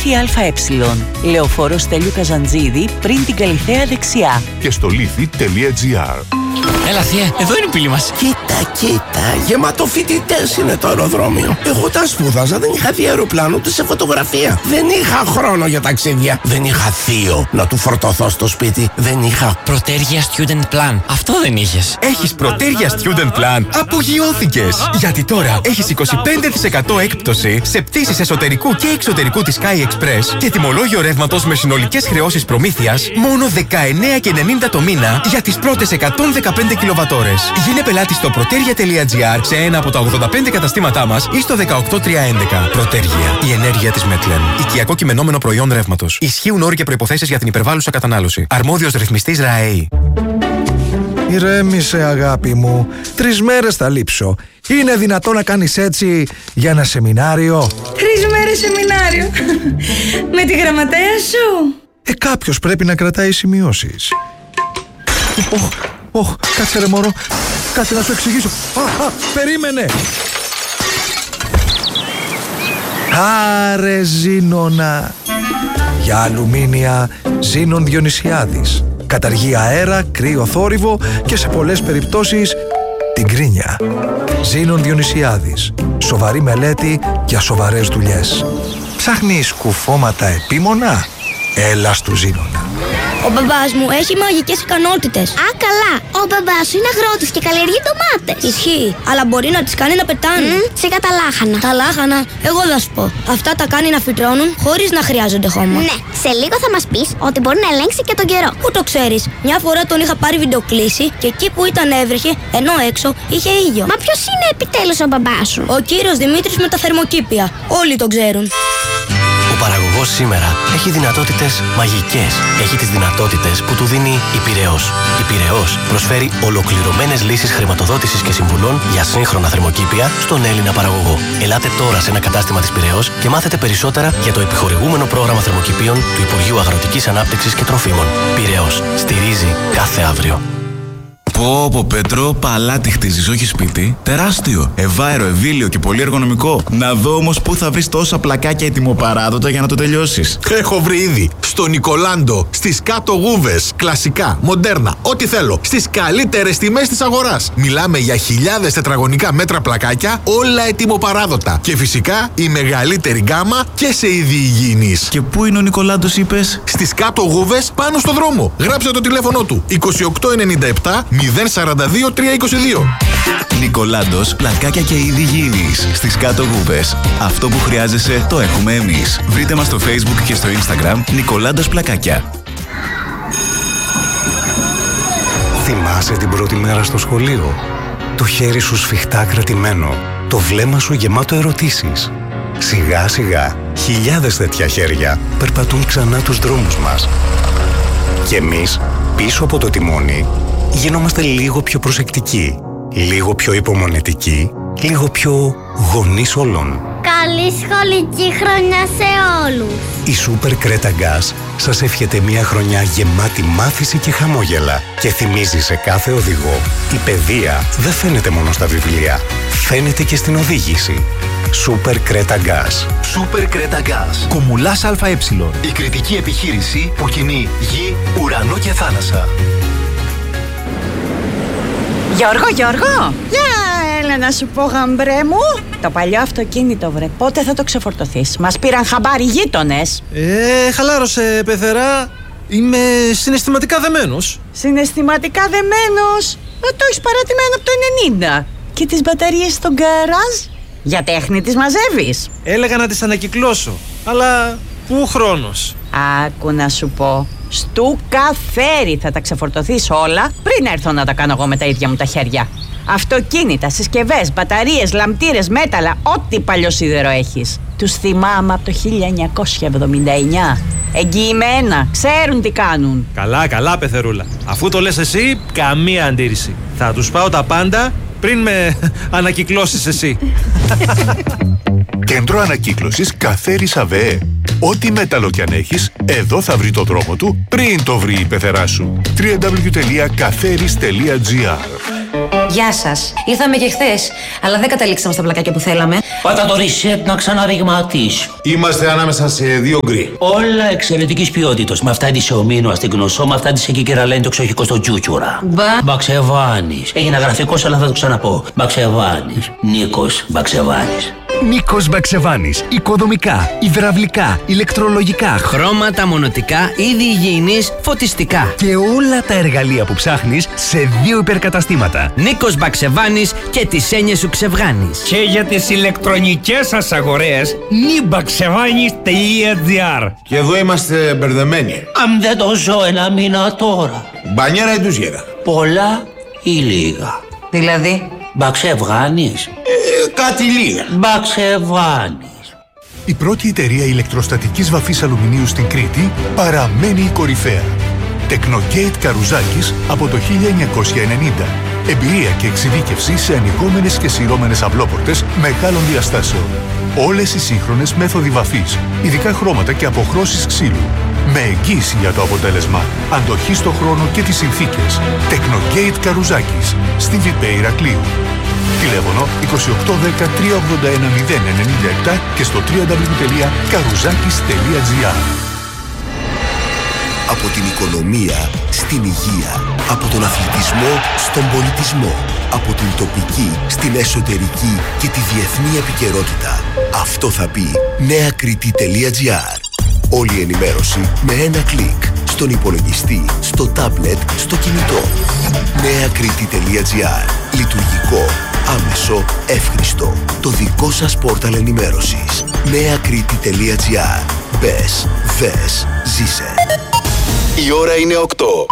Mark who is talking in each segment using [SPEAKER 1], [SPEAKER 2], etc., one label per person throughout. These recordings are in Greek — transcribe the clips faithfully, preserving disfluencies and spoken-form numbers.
[SPEAKER 1] Λίθι ΑΕ. Λεωφόρο Στέλιου Καζαντζίδη πριν την Καλιθέα δεξιά.
[SPEAKER 2] Και στο λίθι τελεία τζι άρ.
[SPEAKER 3] Έλα θεία, εδώ είναι η πύλη μας.
[SPEAKER 4] Κοίτα, κοίτα, γεμάτο φοιτητές είναι το αεροδρόμιο. Εγώ τα σπούδαζα, δεν είχα δει αεροπλάνο ούτε σε φωτογραφία. Δεν είχα χρόνο για ταξίδια. Δεν είχα θείο να του φορτωθώ στο σπίτι. Δεν είχα.
[SPEAKER 3] Πρωτέργεια Student Plan. Αυτό δεν είχες.
[SPEAKER 5] Έχεις Πρωτέργεια Student Plan. Απογειώθηκες. Γιατί τώρα έχεις είκοσι πέντε τοις εκατό έκπτωση σε πτήσεις εσωτερικού και εξωτερικού της Sky Express και τιμολόγιο ρεύματος με συνολικές χρεώσεις προμήθειας μόνο δεκαεννέα και ενενήντα το μήνα για τις πρώτες εκατόν δεκαπέντε κιλοβατόρες. Γίνε πελάτη στο πρωτέργεια τελεία τζι άρ σε ένα από τα ογδόντα πέντε καταστήματά μας ή στο δεκαοκτώ τριακόσια έντεκα. Πρωτέργεια. Η ενέργεια της Μέτλεν. Οικιακό κειμενόμενο προϊόν ρεύματος. Ισχύουν όροι και προϋποθέσεις για την υπερβάλλουσα κατανάλωση. Αρμόδιος ρυθμιστής ΡΑΕΗ.
[SPEAKER 6] Ηρέμησε, αγάπη μου. Τρεις μέρες θα λείψω. Είναι δυνατό να κάνεις έτσι για ένα σεμινάριο?
[SPEAKER 7] Τρεις μέρες σεμινάριο. Με τη γραμματέα σου.
[SPEAKER 6] Ε, κάποιος πρέπει να κρατάει σημειώσεις. Οχ, οχ, κάτσε ρε μωρό. Κάτσε να σου εξηγήσω. Α, α, περίμενε. Άρε Ζήνονα. Για αλουμίνια Ζήνων Διονυσιάδης. Καταργεί αέρα, κρύο θόρυβο και σε πολλές περιπτώσεις την κρίνια. Ζήνων Διονυσιάδης. Σοβαρή μελέτη για σοβαρές δουλειές. Ψάχνεις κουφώματα επίμονα? Έλα στου Ζήνονα.
[SPEAKER 8] Ο μπαμπάς μου έχει μαγικές ικανότητες.
[SPEAKER 9] Α, καλά. Ο μπαμπάς σου είναι αγρότης και καλλιεργεί ντομάτες.
[SPEAKER 8] Ισχύει, αλλά μπορεί να τις κάνει να πετάνε.
[SPEAKER 9] Mm, σιγά τα λάχανα.
[SPEAKER 8] Τα λάχανα, εγώ θα σου πω. Αυτά τα κάνει να φυτρώνουν χωρίς να χρειάζονται χώμα.
[SPEAKER 9] Ναι, σε λίγο θα μας πεις ότι μπορεί να ελέγξει και τον καιρό.
[SPEAKER 8] Πού το ξέρεις? Μια φορά τον είχα πάρει βιντεοκλήση και εκεί που ήταν έβρεχε, ενώ έξω είχε ήλιο.
[SPEAKER 9] Μα ποιος είναι επιτέλους ο μπαμπάς σου?
[SPEAKER 8] Ο κύριος Δημήτρης με τα θερμοκήπια. Όλοι τον ξέρουν.
[SPEAKER 10] Ο παραγωγός σήμερα έχει δυνατότητες μαγικές. Έχει τις δυνατότητες που του δίνει η Πειραιώς. Η Πειραιώς προσφέρει ολοκληρωμένες λύσεις χρηματοδότησης και συμβουλών για σύγχρονα θερμοκήπια στον Έλληνα παραγωγό. Ελάτε τώρα σε ένα κατάστημα της Πειραιώς και μάθετε περισσότερα για το επιχορηγούμενο πρόγραμμα θερμοκηπίων του Υπουργείου Αγροτικής Ανάπτυξης και Τροφίμων. Πειραιώς. Στηρίζει κάθε αύριο.
[SPEAKER 11] Πω πω Πέτρο, παλάτι χτίζεις, όχι σπίτι. Τεράστιο, ευάερο, ευήλιο και πολύ εργονομικό. Να δω όμως πού θα βρεις τόσα πλακάκια ετοιμοπαράδοτα για να το τελειώσεις.
[SPEAKER 12] Έχω βρει ήδη. Στο Νικολάντο, στις κάτω γούβες. Κλασικά, μοντέρνα, ό,τι θέλω. Στις καλύτερες τιμές της αγοράς. Μιλάμε για χιλιάδες τετραγωνικά μέτρα πλακάκια, όλα ετοιμοπαράδοτα. Και φυσικά η μεγαλύτερη γκάμα και σε είδη υγιεινής.
[SPEAKER 11] Και πού είναι ο Νικολάντος, είπες?
[SPEAKER 12] Στις κάτω γούβες, πάνω στο δρόμο. Γράψε το τηλέφωνο του. είκοσι οκτώ ενενήντα επτά μηδέν σαράντα δύο τριακόσια είκοσι δύο.
[SPEAKER 11] Νικολάντος, πλακάκια και είδη υγιεινής. Στις κάτω γούβες. Αυτό που χρειάζεσαι το έχουμε εμείς. Βρείτε μας στο Facebook και στο Instagram Νικολάντος Πλακάκια.
[SPEAKER 13] Θυμάσαι την πρώτη μέρα στο σχολείο? Το χέρι σου σφιχτά κρατημένο. Το βλέμμα σου γεμάτο ερωτήσεις. Σιγά σιγά, χιλιάδες τέτοια χέρια περπατούν ξανά τους δρόμους μας. Και εμείς, πίσω από το τιμόνι, γινόμαστε λίγο πιο προσεκτικοί, λίγο πιο υπομονετικοί, λίγο πιο γονείς όλων.
[SPEAKER 9] Καλή σχολική χρονιά σε όλους.
[SPEAKER 13] Η Super Creta Gas σας εύχεται μια χρονιά γεμάτη μάθηση και χαμόγελα και θυμίζει σε κάθε οδηγό: η παιδεία δεν φαίνεται μόνο στα βιβλία, φαίνεται και στην οδήγηση. Super Creta Gas.
[SPEAKER 14] Super Creta Gas. Κομουλάς ΑΕ. Η κριτική επιχείρηση που κινεί γη, ουρανό και θάλασσα.
[SPEAKER 15] Γιώργο, Γιώργο! Για έλα να σου πω, γαμπρέ μου. Το παλιό αυτοκίνητο, βρε, πότε θα το ξεφορτωθείς? Μας πήραν χαμπάρι γείτονες.
[SPEAKER 16] Ε, χαλάρωσε, πεθερά. Είμαι συναισθηματικά δεμένος.
[SPEAKER 15] Συναισθηματικά δεμένος? Ε, το έχεις παρατημένο από το ενενήντα. Και τις μπαταρίες στο γκαράζ? Για τέχνη τις μαζεύεις?
[SPEAKER 16] Έλεγα να τις ανακυκλώσω, αλλά πού χρόνος?
[SPEAKER 15] Άκου να σου πω. Στου καφέρι θα τα ξεφορτωθείς όλα πριν έρθω να τα κάνω εγώ με τα ίδια μου τα χέρια. Αυτοκίνητα, συσκευές, μπαταρίες, λαμπτήρες, μέταλλα, ό,τι παλιό σίδερο έχεις. Τους θυμάμαι από το χίλια εννιακόσια εβδομήντα εννιά. Εγγυημένα, ξέρουν τι κάνουν.
[SPEAKER 16] Καλά, καλά, πεθερούλα. Αφού το λες εσύ, καμία αντίρρηση. Θα τους πάω τα πάντα πριν με ανακυκλώσεις εσύ.
[SPEAKER 2] Κέντρο ανακύκλωσης Καφέρης ΑΒΕ. Ό,τι μέταλλο κι αν έχεις, εδώ θα βρει το δρόμο του πριν το βρει η πεθερά σου. double-u double-u double-u τελεία καφέρης τελεία τζι άρ
[SPEAKER 17] Γεια σας. Ήρθαμε και χθες, αλλά δεν καταλήξαμε στα πλακάκια που θέλαμε.
[SPEAKER 18] Πάτα το reset να ξαναριγματίσει.
[SPEAKER 19] Είμαστε ανάμεσα σε δύο γκρι.
[SPEAKER 18] Όλα εξαιρετικής ποιότητας. Με αυτά της ομίνου αστυγνωσό, με αυτά της εκεί κεραλένει το εξοχικό στο τζούτσουρα.
[SPEAKER 17] Μπα.
[SPEAKER 18] Μπαξεβάνης. Έγινα γραφικός, αλλά θα το ξαναπώ. Μπαξεβάνης. Νίκος Μπαξεβάνης.
[SPEAKER 20] Νίκος Μπαξεβάνης. Οικοδομικά, υδραυλικά, ηλεκτρολογικά,
[SPEAKER 3] χρώματα, μονοτικά, είδη υγιεινής, φωτιστικά.
[SPEAKER 20] Και όλα τα εργαλεία που ψάχνεις σε δύο υπερκαταστήματα.
[SPEAKER 3] Νίκος Μπαξεβάνης και τις έννοιες σου ξεβγάνεις.
[SPEAKER 21] Και για τις ηλεκτρονικές σας αγορές, νιμπαξεβάνης τελεία τζι άρ.
[SPEAKER 19] Και εδώ είμαστε μπερδεμένοι.
[SPEAKER 18] Αν δεν το ζω ένα μήνα τώρα.
[SPEAKER 19] Μπανιέρα ή ντουζιέρα.
[SPEAKER 18] Πολλά ή λίγα.
[SPEAKER 17] Δηλαδή.
[SPEAKER 18] Μπαξεβάνης.
[SPEAKER 19] Ε, κάτι λίγα.
[SPEAKER 18] Μπαξεβάνης.
[SPEAKER 2] Η πρώτη εταιρεία ηλεκτροστατικής βαφής αλουμινίου στην Κρήτη παραμένει η κορυφαία. Τεκνογέιτ Καρουζάκης από το χίλια εννιακόσια ενενήντα. Εμπειρία και εξειδίκευση σε ανοιγόμενες και σειρώμενες αυλόπορτες μεγάλων διαστάσεων. Όλες οι σύγχρονες μέθοδοι βαφής, ειδικά χρώματα και αποχρώσεις ξύλου. Με εγγύηση για το αποτέλεσμα, αντοχή στο χρόνο και τις συνθήκες. Τεκνογέιτ Καρουζάκης, στη Βιπέ Ηρακλείου. Τηλέφωνο είκοσι οκτώ δέκα τριακόσια ογδόντα ένα μηδέν ενενήντα επτά και στο double-u double-u double-u τελεία καρουζάκης τελεία τζι άρ.
[SPEAKER 22] Από την οικονομία στην υγεία, από τον αθλητισμό στον πολιτισμό, από την τοπική στην εσωτερική και τη διεθνή επικαιρότητα. Αυτό θα πει νέα κρήτη τελεία τζι άρ. Όλη η ενημέρωση με ένα κλικ. Στον υπολογιστή, στο τάμπλετ, στο κινητό. νέα κρήτη τελεία τζι άρ. Λειτουργικό, άμεσο, εύχριστο. Το δικό σας πόρταλ ενημέρωσης. νέα κρήτη τελεία τζι άρ. Μπες, δες, ζήσε.
[SPEAKER 14] Η ώρα είναι οκτώ.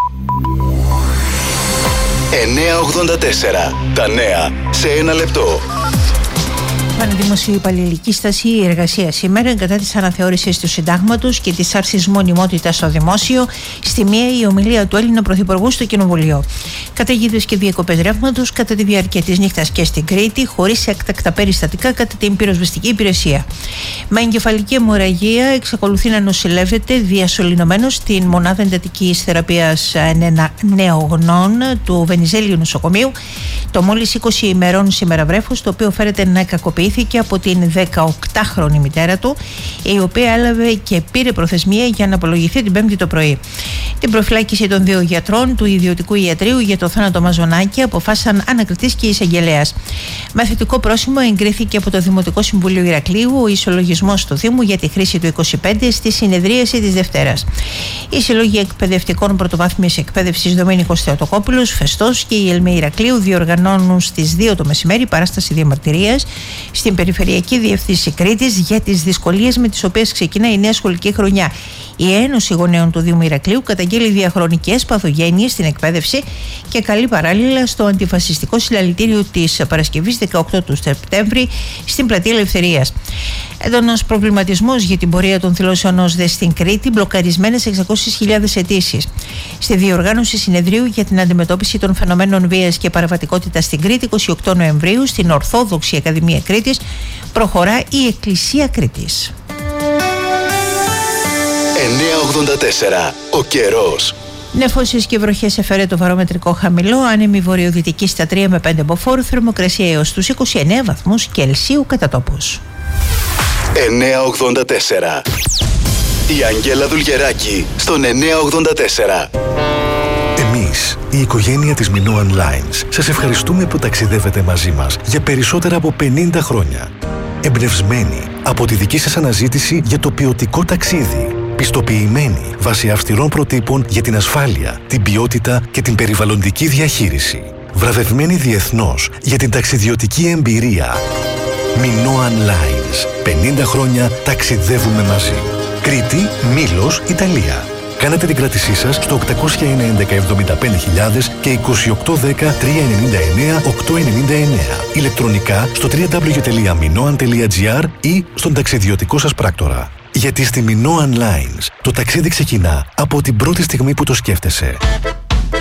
[SPEAKER 14] εννιά ογδόντα τέσσερα. Τα νέα σε ένα λεπτό.
[SPEAKER 23] Πανεδημοσίου Υπαλληλική Στάση η εργασία σήμερα κατά της αναθεώρησης του συντάγματος και της άρσης μονιμότητας στο δημόσιο. Στη μία η ομιλία του Έλληνα Πρωθυπουργού στο Κοινοβουλίο. Καταιγίδες και διακοπές ρεύματος κατά τη διάρκεια της νύχτας και στην Κρήτη, χωρίς έκτακτα περιστατικά κατά την πυροσβεστική υπηρεσία. Με εγκεφαλική αιμορραγία εξακολουθεί να νοσηλεύεται διασωληνωμένος στην μονάδα εντατικής θεραπείας νεογνών του Βενιζέλιου νοσοκομείου. Το μόλις είκοσι ημερών σήμερα βρέφος, το οποίο φέρεται να κακοποιήθηκε από την δεκαοκτάχρονη μητέρα του, η οποία έλαβε και πήρε προθεσμία για να απολογηθεί την Πέμπτη το πρωί. Την προφυλάκηση των δύο γιατρών του ιδιωτικού ιατρείου για το θάνατο Μαζονάκη αποφάσισαν ανακριτής και εισαγγελέας. Με θετικό πρόσημο εγκρίθηκε από το Δημοτικό Συμβούλιο Ηρακλείου ο ισολογισμός του Δήμου για τη χρήση του είκοσι πέντε στη συνεδρίαση της Δευτέρας. Οι Συλλόγοι Εκπαιδευτικών Πρωτοβάθμιας Εκπαίδευσης Δομήνικος Θεοτοκόπουλος, Φεστός και η ΕΛΜΕ Ηρακλείου διοργανώνουν στις δύο το μεσημέρι παράσταση διαμαρτυρίας στην Περιφερειακή Διευθύνση Κρήτης για τις δυσκολίες με τις οποίες ξεκινά η νέα σχολική χρονιά. Η Ένωση Γονέων του Δήμου Ηρακλείου καταγγέλει διαχρονικές παθογένειες στην εκπαίδευση και καλεί παράλληλα στο αντιφασιστικό συλλαλητήριο της Παρασκευής δεκαοκτώ του Σεπτέμβρη στην Πλατεία Ελευθερίας. Έντονος προβληματισμός για την πορεία των δηλώσεων ως δε στην Κρήτη, μπλοκαρισμένες εξακόσιες χιλιάδες αιτήσεις. Στη διοργάνωση συνεδρίου για την αντιμετώπιση των φαινομένων βίας και παραβατικότητας στην Κρήτη, είκοσι οκτώ Νοεμβρίου, στην Ορθόδοξη Ακαδημία Κρήτης, προχωρά η Εκκλησία Κρήτης.
[SPEAKER 14] εννιά ογδόντα τέσσερα. Ο καιρός.
[SPEAKER 23] Νεφώσεις και βροχές έφερε το βαρομετρικό χαμηλό, άνεμη βορειοδυτική στα τρία με πέντε μποφόρ, θερμοκρασία έως τους είκοσι εννέα βαθμούς Κελσίου κατά τόπους.
[SPEAKER 14] εννιά ογδόντα τέσσερα. Η Αγγέλα Δουλγεράκη στον εννιά ογδόντα τέσσερα.
[SPEAKER 24] Εμείς, η οικογένεια της Minoan Lines, σας ευχαριστούμε που ταξιδεύετε μαζί μας για περισσότερα από πενήντα χρόνια. Εμπνευσμένοι από τη δική σας αναζήτηση για το ποιοτικό ταξίδι. Πιστοποιημένοι βάσει αυστηρών προτύπων για την ασφάλεια, την ποιότητα και την περιβαλλοντική διαχείριση. Βραβευμένοι διεθνώς για την ταξιδιωτική εμπειρία. Minoan Lines. πενήντα χρόνια ταξιδεύουμε μαζί. Κρήτη, Μήλος, Ιταλία. Κάνετε την κράτησή σας στο οκτακόσια ένα έντεκα εβδομήντα πέντε χιλιάδες και είκοσι οκτώ δέκα τριακόσια ενενήντα εννέα οκτακόσια ενενήντα εννέα. Ηλεκτρονικά στο double-u double-u double-u τελεία minoan τελεία gr ή στον ταξιδιωτικό σας πράκτορα. Γιατί στη Minoan Lines το ταξίδι ξεκινά από την πρώτη στιγμή που το σκέφτεσαι.